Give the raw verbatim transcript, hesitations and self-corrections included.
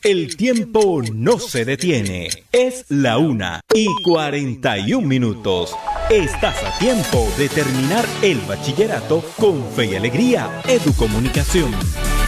El tiempo no se detiene. Es la una y cuarenta y un minutos. Estás a tiempo de terminar el bachillerato con fe y alegría. Educomunicación.